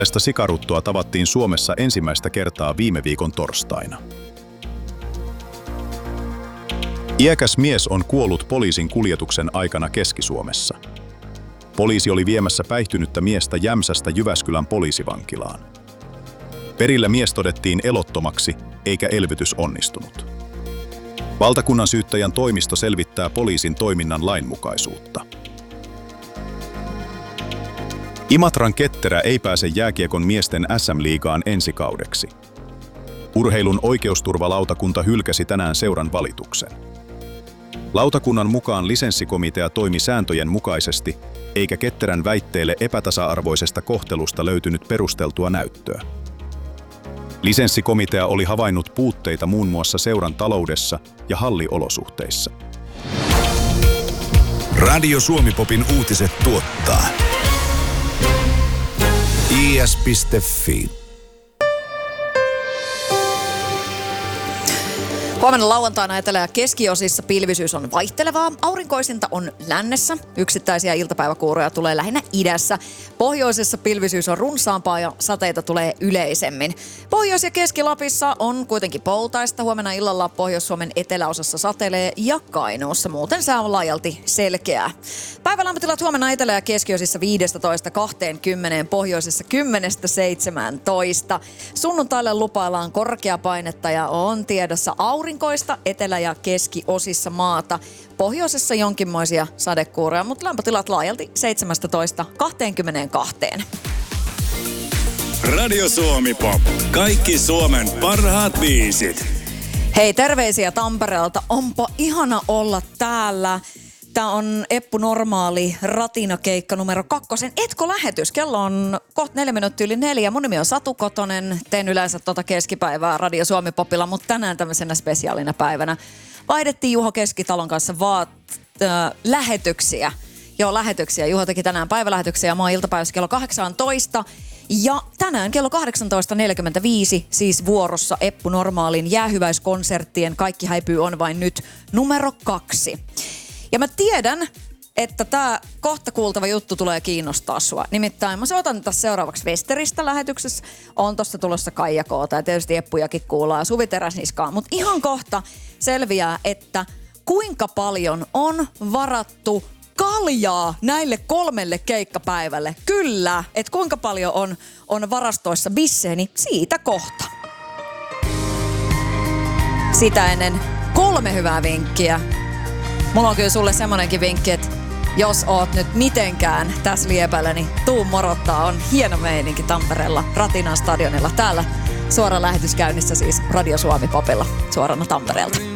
Sikaruttoa tavattiin Suomessa ensimmäistä kertaa viime viikon torstaina. Iäkäs mies on kuollut poliisin kuljetuksen aikana Keski-Suomessa. Poliisi oli viemässä päihtynyttä miestä Jämsästä Jyväskylän poliisivankilaan. Perillä mies todettiin elottomaksi, eikä elvytys onnistunut. Valtakunnan syyttäjän toimisto selvittää poliisin toiminnan lainmukaisuutta. Imatran Ketterä ei pääse jääkiekon miesten SM-liigaan ensi kaudeksi. Urheilun oikeusturvalautakunta hylkäsi tänään seuran valituksen. Lautakunnan mukaan lisenssikomitea toimi sääntöjen mukaisesti, eikä Ketterän väitteelle epätasa-arvoisesta kohtelusta löytynyt perusteltua näyttöä. Lisenssikomitea oli havainnut puutteita muun muassa seuran taloudessa ja halliolosuhteissa. Radio Suomi-popin uutiset tuottaa is.fi. Huomenna lauantaina etelä- ja keskiosissa pilvisyys on vaihtelevaa. Aurinkoisinta on lännessä. Yksittäisiä iltapäiväkuuroja tulee lähinnä idässä. Pohjoisessa pilvisyys on runsaampaa ja sateita tulee yleisemmin. Pohjois- ja Keski-Lapissa on kuitenkin poutaista. Huomenna illalla Pohjois-Suomen eteläosassa satelee ja Kainuussa. Muuten sää on laajalti selkeää. Päivälämpötilat huomenna etelä- ja keskiosissa 15-20, pohjoisessa 10-17. Sunnuntaille lupaillaan korkeapainetta ja on tiedossa aurinkoista etelä- ja keskiosissa maata. Pohjoisessa jonkinmoisia sadekuuroja, mutta lämpötilat laajalti 17-22. Radio Suomi-pop. Kaikki Suomen parhaat biisit. Hei, terveisiä Tampereelta. Onpa ihana olla täällä. Tää on Eppu Normaali Ratina-keikka numero 2. Etko-lähetys. Kello on kohta 4:04. Mun nimi on Satu Kotonen. Teen yleensä keskipäivää Radio Suomi-popilla, mutta tänään tämmöisenä spesiaalina päivänä vaihdettiin Juho Keskitalon kanssa lähetyksiä. Joo, lähetyksiä. Juho teki tänään päivälähetyksiä ja mä oon iltapäivässä kello 18. Ja tänään kello 18.45 siis vuorossa Eppu Normaalin jäähyväiskonserttien Kaikki häipyy on vain nyt numero 2. Ja mä tiedän, että tää kohta kuultava juttu tulee kiinnostaa sua. Nimittäin mä soitan tässä seuraavaksi Westeristä lähetyksessä. On tossa tulossa Kaija Koota ja tietysti Eppujakin kuullaan ja Suvi Teräsniskaan. Mutta ihan kohta selviää, että kuinka paljon on varattu kaljaa näille 3 keikkapäivälle. Kyllä, että kuinka paljon on varastoissa bisseeni, siitä kohta. Sitä ennen 3 hyvää vinkkiä. Mulla on kyllä sulle semmonenkin vinkki, että jos oot nyt mitenkään tässä liepällä, niin tuu morottaa. On hieno meininki Tampereella, Ratinan stadionilla. Täällä suora lähetys käynnissä siis Radio Suomi-popilla suorana Tampereelta.